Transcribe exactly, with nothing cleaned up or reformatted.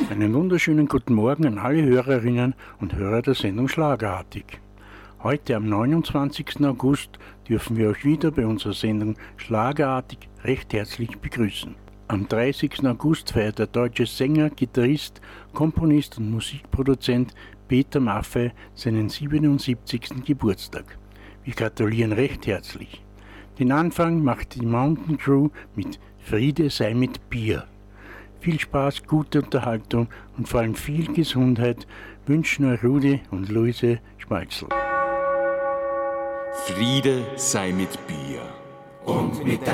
Einen wunderschönen guten Morgen an alle Hörerinnen und Hörer der Sendung Schlagerartig. Heute am neunundzwanzigsten August dürfen wir euch wieder bei unserer Sendung Schlagerartig recht herzlich begrüßen. Am dreißigsten August feiert der deutsche Sänger, Gitarrist, Komponist und Musikproduzent Peter Maffay seinen siebenundsiebzigsten Geburtstag. Wir gratulieren recht herzlich. Den Anfang macht die Mountain Crew mit Friede sei mit Bier. Viel Spaß, gute Unterhaltung und vor allem viel Gesundheit wünschen euch Rudi und Luise Schmalzl. Friede sei mit Bier und mit